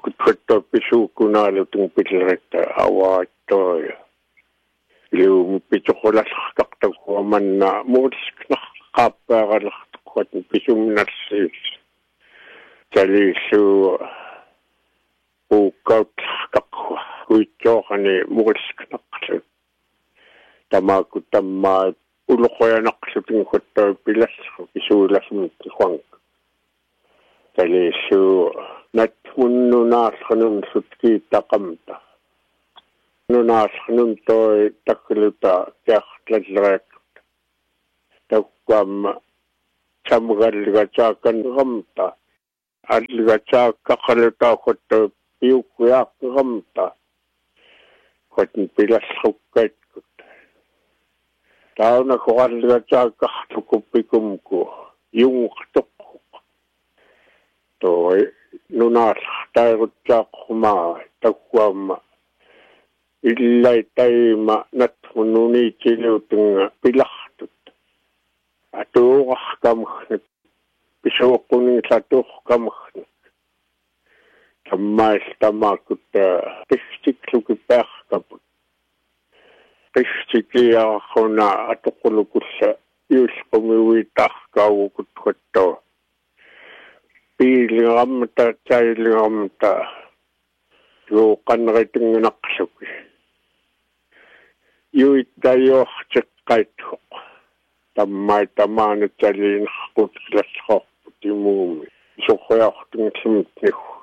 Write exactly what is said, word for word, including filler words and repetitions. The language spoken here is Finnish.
kutfattua pisuukunaalutun pilleretta avaattoja. Liu pitukolasartartakuamanna muutisknarqaappaaqalartuqat pisumnarsiis. Talisu puukkautlartaqwa uitjoorani muutisknarlu. Tamaku tammaa uloqoyanaqlutun kuttua pilasru pisuulasmut huang. Talisu natmunnunaarnun sutkiitaqamta. Nunaarnun toi takluta kiartlallereequt. Takkuam samgalligataakanramta. Alligataaqaqalutaaquttu piukkuyaaqramta. Kutun pilasrukkaitkut. Tauna koralligataaqartukuppikumku. Jungqtuq. Toi nunaartairutsaaqrumaa takkuam illai taima natmununiitiluutunga pilartut. Atuuqarkamagnak pisuuqquninglatuuqqamagnak. Tammais tamaakutta qistiklukipaarkaput. Qistikiaraquna atuqulukussa iulqumiuitaarkaavukut quttua. Piiliramta tsailiramta juuqanritinginaqsuki. Yuittajuortiqqaittuq. Tammai tamaana tsaliinarqut kilasqorput imuumi. Suqquyortungisimut nihu.